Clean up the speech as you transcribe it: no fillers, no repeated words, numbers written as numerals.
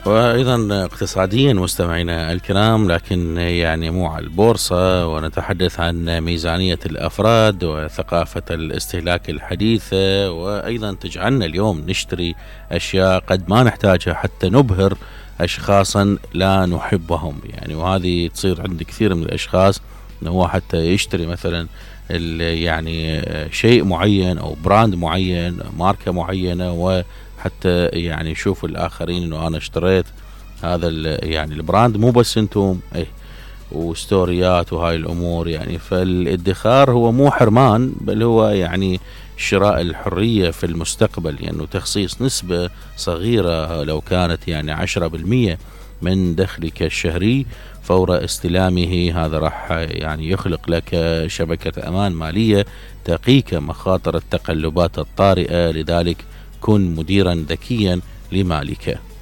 وأيضا اقتصاديا مستمعينا الكرام، لكن يعني مو على البورصة، ونتحدث عن ميزانية الأفراد وثقافة الاستهلاك الحديثة، وأيضا تجعلنا اليوم نشتري أشياء قد ما نحتاجها حتى نبهر أشخاصا لا نحبهم. يعني وهذه تصير عند كثير من الأشخاص أنه هو حتى يشتري مثلا يعني شيء معين أو براند معين، ماركة معينة، وحتى يعني يشوف الآخرين أنه أنا اشتريت هذا يعني البراند، مو بس انتم وستوريات وهاي الأمور. يعني فالادخار هو مو حرمان، بل هو يعني شراء الحرية في المستقبل، لأنه يعني تخصيص نسبة صغيرة لو كانت يعني 10% من دخلك الشهري فور استلامه، هذا راح يعني يخلق لك شبكة أمان مالية تقيك مخاطر التقلبات الطارئة. لذلك كن مديرا ذكيا لمالك.